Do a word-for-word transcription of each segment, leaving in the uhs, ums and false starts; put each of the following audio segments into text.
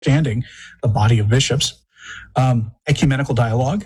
understanding the body of bishops. Um, ecumenical dialogue.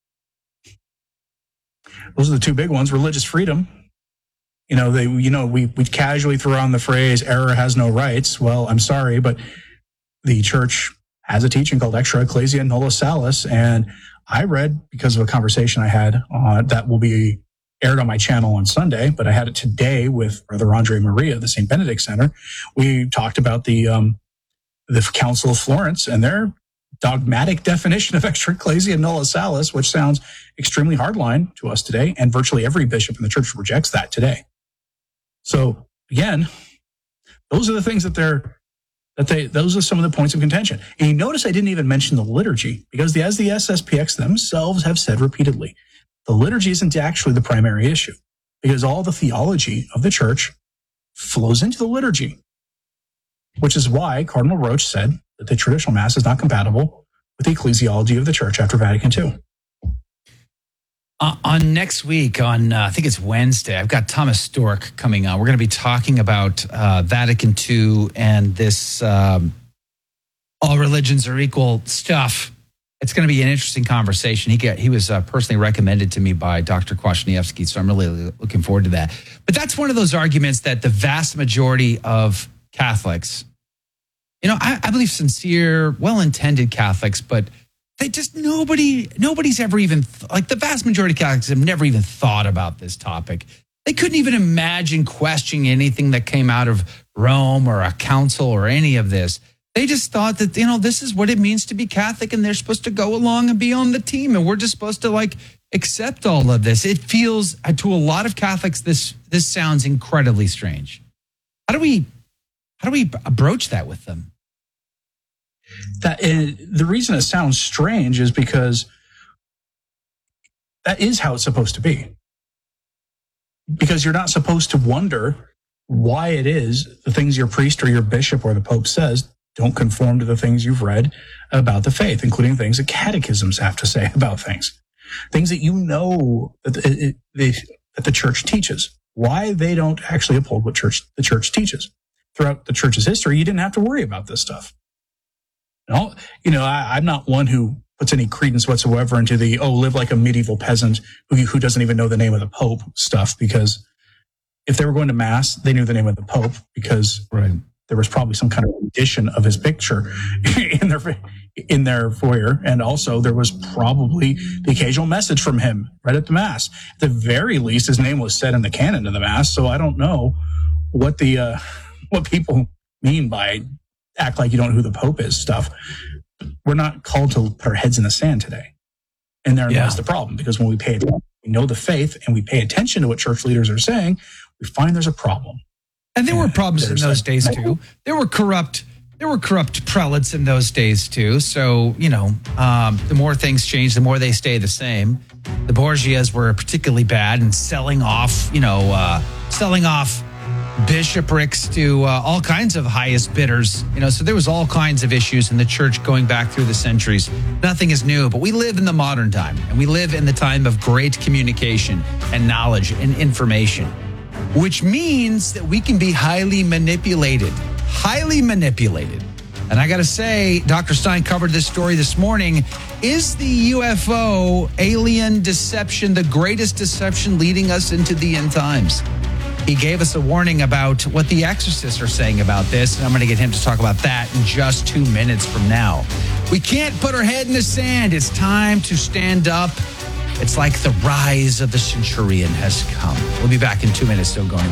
Those are the two big ones. Religious freedom. You know, they, you know, we, we casually throw on the phrase, error has no rights. Well, I'm sorry, but the church has a teaching called extra ecclesia nulla salus. And I read, because of a conversation I had uh, that will be aired on my channel on Sunday, but I had it today with Brother Andre Maria of the Saint Benedict Center. We talked about the, um, the Council of Florence and their dogmatic definition of extra ecclesia nulla salus, which sounds extremely hardline to us today. And virtually every bishop in the church rejects that today. So again, those are the things that they're, that they, those are some of the points of contention. And you notice I didn't even mention the liturgy, because the, as the S S P X themselves have said repeatedly, the liturgy isn't actually the primary issue, because all the theology of the church flows into the liturgy, which is why Cardinal Roach said that the traditional Mass is not compatible with the ecclesiology of the church after Vatican Two. Uh, on next week, on uh, I think it's Wednesday, I've got Thomas Stork coming on. We're going to be talking about uh, Vatican Two and this um, all religions are equal stuff. It's going to be an interesting conversation. He get, he was uh, personally recommended to me by Doctor Kwasniewski, so I'm really looking forward to that. But that's one of those arguments that the vast majority of Catholics, you know, I, I believe sincere, well-intended Catholics, but they just, nobody, nobody's ever even, like the vast majority of Catholics have never even thought about this topic. They couldn't even imagine questioning anything that came out of Rome or a council or any of this. They just thought that, you know, this is what it means to be Catholic and they're supposed to go along and be on the team. And we're just supposed to like accept all of this. It feels, to a lot of Catholics, this this sounds incredibly strange. How do we, how do we broach that with them? That uh, the reason it sounds strange is because that is how it's supposed to be. Because you're not supposed to wonder why it is the things your priest or your bishop or the Pope says don't conform to the things you've read about the faith, including things that catechisms have to say about things, things that you know that, it, it, that the church teaches, why they don't actually uphold what church the church teaches. Throughout the church's history, you didn't have to worry about this stuff. No, you know, I, I'm not one who puts any credence whatsoever into the, oh, live like a medieval peasant who, who doesn't even know the name of the Pope stuff, because if they were going to Mass, they knew the name of the Pope because right. there was probably some kind of edition of his picture in their in their foyer. And also there was probably the occasional message from him right at the Mass. At the very least, his name was said in the canon of the Mass. So I don't know what the uh, what people mean by act like you don't know who the Pope is stuff. We're not called to put our heads in the sand today. And therein yeah. lies the problem, because when we pay attention, we know the faith and we pay attention to what church leaders are saying, we find there's a problem. And there were problems in those days too. There were corrupt, there were corrupt prelates in those days too. So, you know, um, the more things change, the more they stay the same. The Borgias were particularly bad in selling off, you know, uh, selling off bishoprics to uh, all kinds of highest bidders. You know, so there was all kinds of issues in the church going back through the centuries. Nothing is new, but we live in the modern time, and we live in the time of great communication and knowledge and information, which means that we can be highly manipulated, highly manipulated. And I got to say, Doctor Stein covered this story this morning. Is the U F O alien deception the greatest deception leading us into the end times? He gave us a warning about what the exorcists are saying about this, and I'm going to get him to talk about that in just two minutes from now. We can't put our head in the sand. It's time to stand up. It's like the rise of the centurion has come. We'll be back in two minutes, so going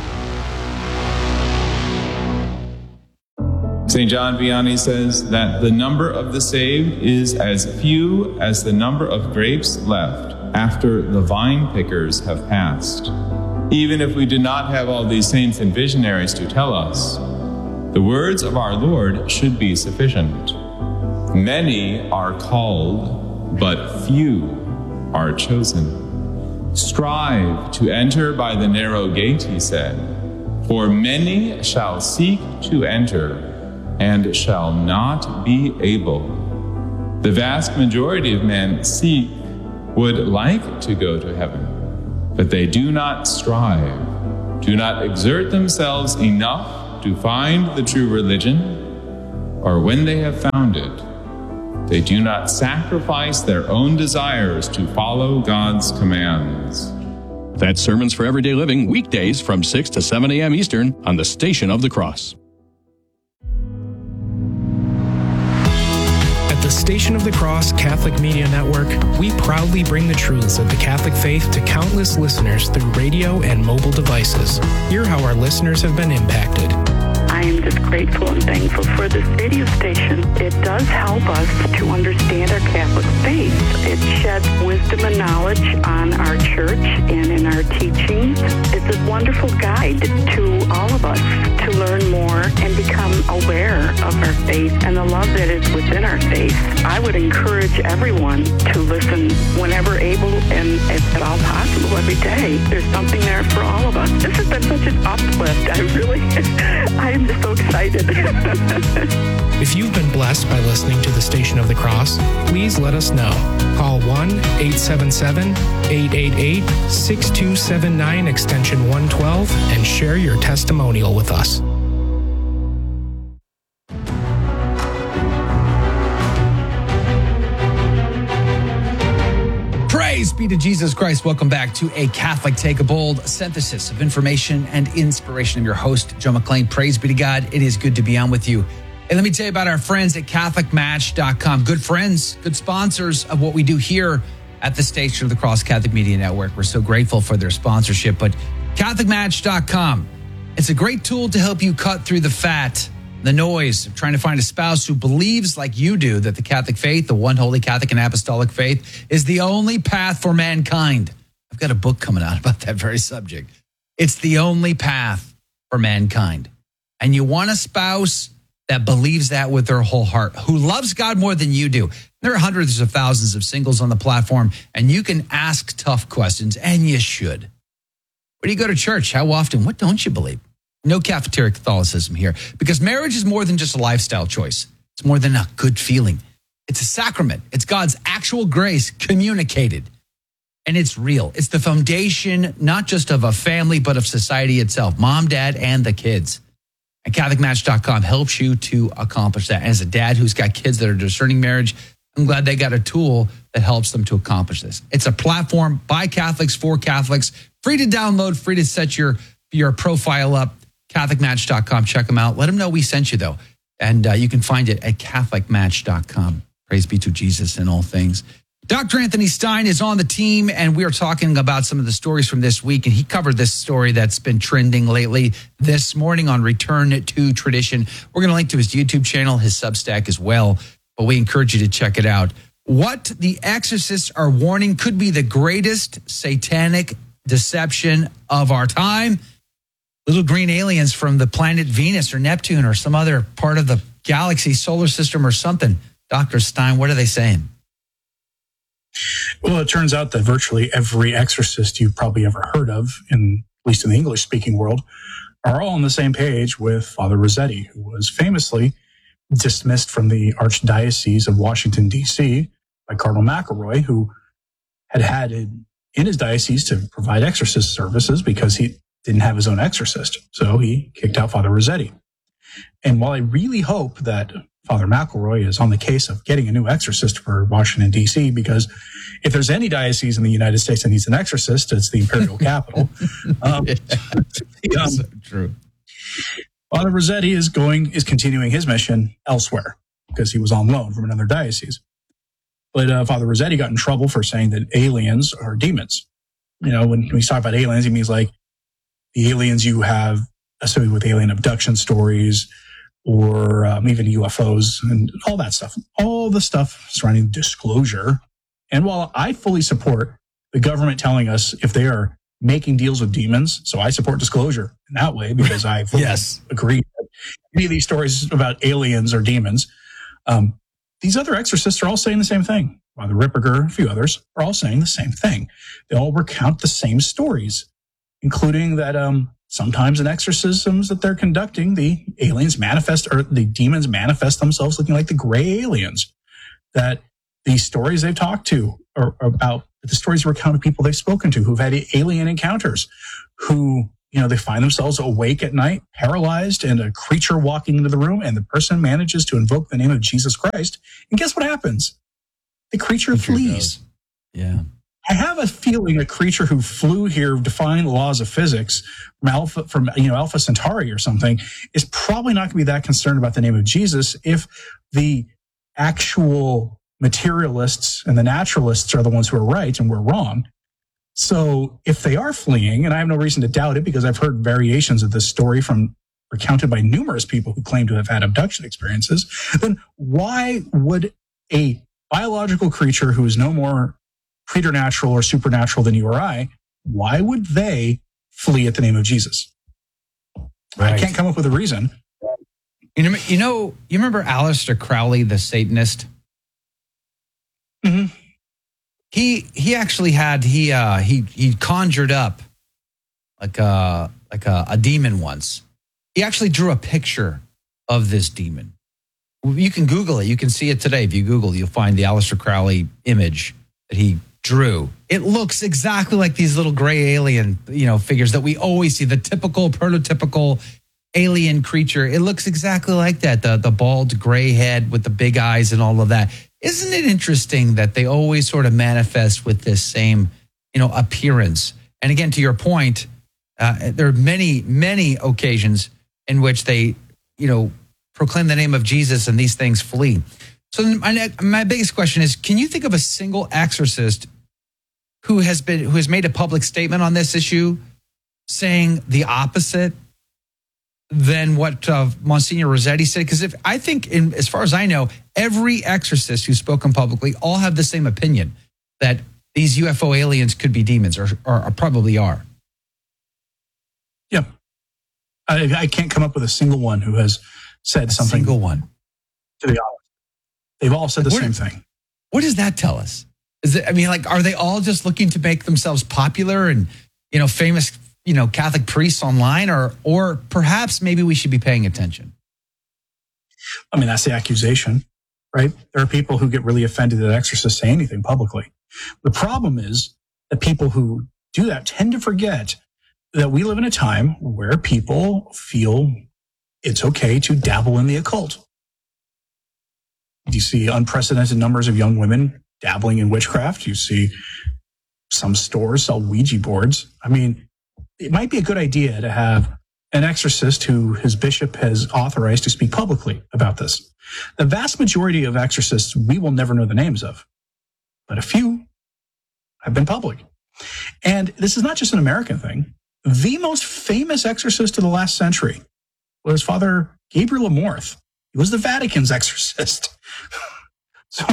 around. Saint John Vianney says that the number of the saved is as few as the number of grapes left after the vine pickers have passed. Even if we do not have all these saints and visionaries to tell us, the words of our Lord should be sufficient. Many are called, but few are chosen. Strive to enter by the narrow gate, he said, for many shall seek to enter and shall not be able. The vast majority of men seek, would like to go to heaven, but they do not strive, do not exert themselves enough to find the true religion. or when they have found it, they do not sacrifice their own desires to follow God's commands. That's Sermons for Everyday Living, weekdays from six to seven a.m. Eastern on the Station of the Cross. At the Station of the Cross Catholic Media Network, we proudly bring the truths of the Catholic faith to countless listeners through radio and mobile devices. Hear how our listeners have been impacted. I am just grateful and thankful for this radio station. It does help us to understand our Catholic faith. It sheds wisdom and knowledge on our church and in our teachings. It's a wonderful guide to all of us to learn more and become aware of our faith and the love that is within our faith. I would encourage everyone to listen whenever able and if at all possible every day. There's something there for all of us. This has been such an uplift. I really, I am just so excited. If you've been blessed by listening to the Station of the Cross, please let us know. Call one eight seven seven, eight eight eight, six two seven nine extension one twelve and share your testimonial with us. Praise be to Jesus Christ. Welcome back to A Catholic Take a Bold, synthesis of information and inspiration. I'm your host, Joe McLean. Praise be to God. It is good to be on with you. And let me tell you about our friends at Catholic Match dot com. Good friends, good sponsors of what we do here at the Station of the Cross Catholic Media Network. We're so grateful for their sponsorship. But Catholic Match dot com, it's a great tool to help you cut through the fat, the noise of trying to find a spouse who believes like you do that the Catholic faith, the one holy Catholic and apostolic faith, is the only path for mankind. I've got a book coming out about that very subject. It's the only path for mankind. And you want a spouse that believes that with their whole heart, who loves God more than you do. There are hundreds of thousands of singles on the platform, and you can ask tough questions, and you should. Where do you go to church? How often? What don't you believe? No cafeteria Catholicism here, because marriage is more than just a lifestyle choice. It's more than a good feeling. It's a sacrament. It's God's actual grace communicated, and it's real. It's the foundation, not just of a family, but of society itself, mom, dad, and the kids. And Catholic Match dot com helps you to accomplish that. And as a dad who's got kids that are discerning marriage, I'm glad they got a tool that helps them to accomplish this. It's a platform by Catholics for Catholics, free to download, free to set your, your profile up. Catholic Match dot com. Check them out. Let them know we sent you, though. And uh, you can find it at Catholic Match dot com. Praise be to Jesus in all things. Doctor Anthony Stein is on the team, and we are talking about some of the stories from this week. And he covered this story that's been trending lately this morning on Return to Tradition. We're going to link to his YouTube channel, his Substack as well. But we encourage you to check it out. What the exorcists are warning could be the greatest satanic deception of our time. Little green aliens from the planet Venus or Neptune or some other part of the galaxy, solar system or something. Doctor Stein, what are they saying? Well, it turns out that virtually every exorcist you've probably ever heard of, in at least in the English-speaking world, are all on the same page with Father Rossetti, who was famously dismissed from the Archdiocese of Washington, D C by Cardinal McElroy, who had had it in his diocese to provide exorcist services because he didn't have his own exorcist. So he kicked out Father Rossetti. And while I really hope that Father McElroy is on the case of getting a new exorcist for Washington, D C, because if there's any diocese in the United States that needs an exorcist, it's the imperial capital. Um, yeah, um, so true. Father Rossetti is going, is continuing his mission elsewhere because he was on loan from another diocese. But uh, Father Rossetti got in trouble for saying that aliens are demons. You know, when we talk about aliens, he means like the aliens you have associated with alien abduction stories, or um, even U F Os and all that stuff, all the stuff surrounding disclosure. And while I fully support the government telling us if they are making deals with demons, so I support disclosure in that way because I fully yes. agree that any of these stories about aliens or demons, um, these other exorcists are all saying the same thing. Father Ripperger, a few others, are all saying the same thing. They all recount the same stories, including that um, sometimes in exorcisms that they're conducting, the aliens manifest, or the demons manifest themselves looking like the gray aliens. That the stories they've talked to are about the stories recount of people they've spoken to who've had alien encounters, who you know, they find themselves awake at night, paralyzed, and a creature walking into the room, and the person manages to invoke the name of Jesus Christ. And guess what happens? The creature, creature flees. Goes. Yeah. I have a feeling a creature who flew here defying the laws of physics from Alpha, from you know Alpha Centauri or something, is probably not going to be that concerned about the name of Jesus if the actual materialists and the naturalists are the ones who are right and we're wrong. So if they are fleeing, and I have no reason to doubt it because I've heard variations of this story from recounted by numerous people who claim to have had abduction experiences, then why would a biological creature who is no more preternatural or supernatural than you or I, why would they flee at the name of Jesus? Right. I can't come up with a reason. You know, you know, you remember Aleister Crowley, the Satanist? Mm-hmm. He he actually had he uh, he he conjured up like a like a, a demon once. He actually drew a picture of this demon. You can Google it. You can see it today. If you Google, you'll find the Aleister Crowley image that he drew. It looks exactly like these little gray alien, you know, figures that we always see, the typical prototypical alien creature. It looks exactly like that. The the bald gray head with the big eyes and all of that. Isn't it interesting that they always sort of manifest with this same, you know, appearance? And again, to your point, uh, there are many, many occasions in which they, you know, proclaim the name of Jesus and these things flee. So my, my biggest question is, can you think of a single exorcist who has been who has made a public statement on this issue saying the opposite than what uh, Monsignor Rossetti said? Because if I think, in, as far as I know, every exorcist who's spoken publicly all have the same opinion that these U F O aliens could be demons, or, or, or probably are. Yeah, I, I can't come up with a single one who has said a something. Single one. To the opposite. They've all said the what, same thing. What does that tell us? Is it? I mean, like, are they all just looking to make themselves popular and, you know, famous, you know, Catholic priests online, or or perhaps maybe we should be paying attention? I mean, that's the accusation, right? There are people who get really offended that exorcists say anything publicly. The problem is that people who do that tend to forget that we live in a time where people feel it's okay to dabble in the occult. You see unprecedented numbers of young women dabbling in witchcraft. You see some stores sell Ouija boards. I mean, it might be a good idea to have an exorcist who his bishop has authorized to speak publicly about this. The vast majority of exorcists we will never know the names of, but a few have been public. And this is not just an American thing. The most famous exorcist of the last century was Father Gabriel Amorth. He was the Vatican's exorcist. So,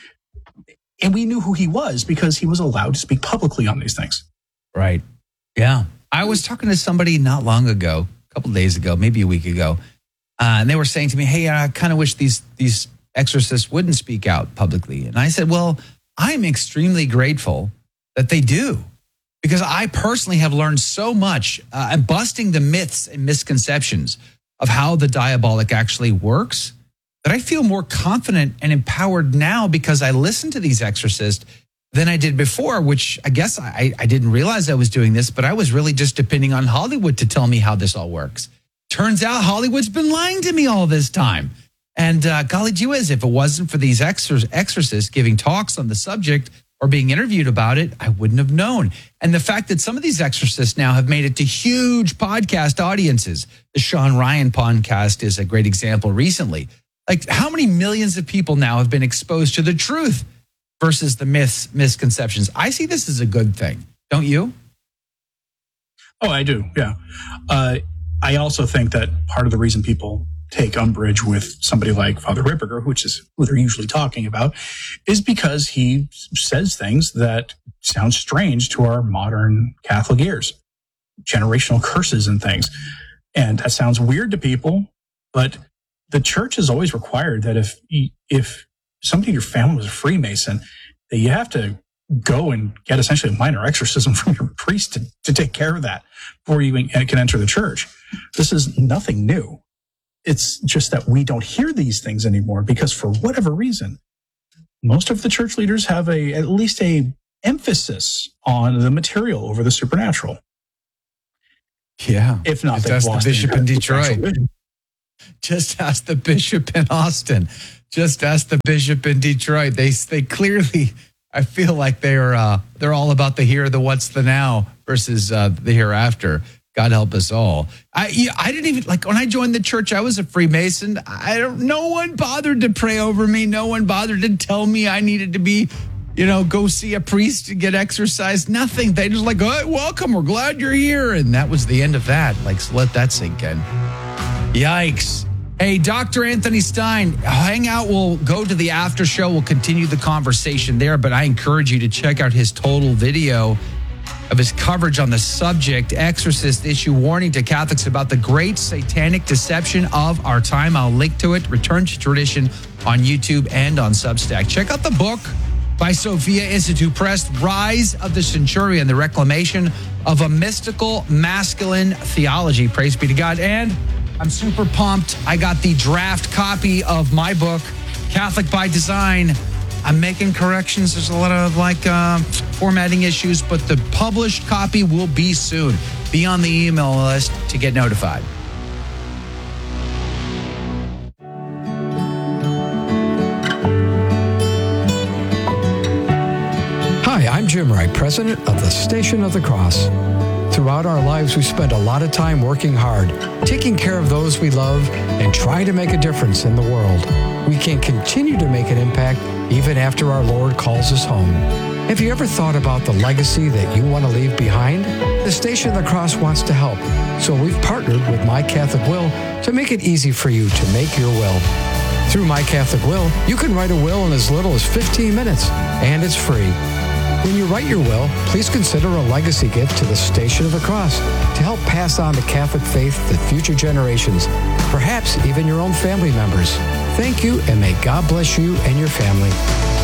and we knew who he was because he was allowed to speak publicly on these things. Right. Yeah. I was talking to somebody not long ago, a couple of days ago, maybe a week ago, uh, and they were saying to me, hey, I kind of wish these these exorcists wouldn't speak out publicly. And I said, well, I'm extremely grateful that they do, because I personally have learned so much uh, and busting the myths and misconceptions of how the diabolic actually works, that I feel more confident and empowered now because I listen to these exorcists than I did before, which I guess I, I didn't realize I was doing this, but I was really just depending on Hollywood to tell me how this all works. Turns out Hollywood's been lying to me all this time. And uh, golly gee whiz, if it wasn't for these exor- exorcists giving talks on the subject or being interviewed about it, I wouldn't have known. And the fact that some of these exorcists now have made it to huge podcast audiences. The Sean Ryan podcast is a great example recently. Like, how many millions of people now have been exposed to the truth versus the myths, misconceptions? I see this as a good thing. Don't you? Oh, I do. Yeah. Uh, I also think that part of the reason people take umbrage with somebody like Father Ripperger, which is who they're usually talking about, is because he says things that sound strange to our modern Catholic ears, generational curses and things. And that sounds weird to people, but the church has always required that if if somebody in your family was a Freemason, that you have to go and get essentially a minor exorcism from your priest to, to take care of that before you can enter the church. This is nothing new. It's just that we don't hear these things anymore because, for whatever reason, most of the church leaders have a at least a emphasis on the material over the supernatural. Yeah. If not, just they've ask lost the bishop in the Detroit. Just ask the bishop in Austin. Just ask the bishop in Detroit. They they clearly, I feel like they're uh, they're all about the here, the what's, the now versus uh, the hereafter. God help us all. I I didn't even, like, when I joined the church, I was a Freemason. I don't. No one bothered to pray over me. No one bothered to tell me I needed to be, you know, go see a priest to get exercise. Nothing. They just like, oh, welcome. We're glad you're here, and that was the end of that. Like, so let that sink in. Yikes. Hey, Doctor Anthony Stein, hang out. We'll go to the after show. We'll continue the conversation there, but I encourage you to check out his total video of his coverage on the subject. Exorcist issue warning to Catholics about the great satanic deception of our time. I'll link to it. Return to Tradition on YouTube and on Substack. Check out the book by Sophia Institute Press, Rise of the Centurion, the Reclamation of a Mystical Masculine Theology. Praise be to God. And I'm super pumped. I got the draft copy of my book, Catholic by Design. I'm making corrections. There's a lot of like uh, formatting issues, but the published copy will be soon. Be on the email list to get notified. Hi, I'm Jim Wright, president of the Station of the Cross. Throughout our lives, we spend a lot of time working hard, taking care of those we love, and trying to make a difference in the world. We can continue to make an impact even after our Lord calls us home. Have you ever thought about the legacy that you want to leave behind? The Station of the Cross wants to help, so we've partnered with My Catholic Will to make it easy for you to make your will. Through My Catholic Will, you can write a will in as little as fifteen minutes, and it's free. When you write your will, please consider a legacy gift to the Station of the Cross to help pass on the Catholic faith to future generations, perhaps even your own family members. Thank you, and may God bless you and your family.